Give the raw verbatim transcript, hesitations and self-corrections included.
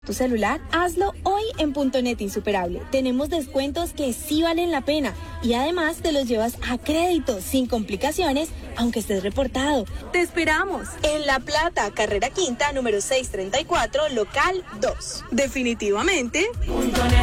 tu celular, hazlo hoy en Punto Net Insuperable. Tenemos descuentos que sí valen la pena y además te los llevas a crédito sin complicaciones, aunque estés reportado. Te esperamos en La Plata, carrera quinta, número seiscientos treinta y cuatro, local dos. Definitivamente, Punto Net.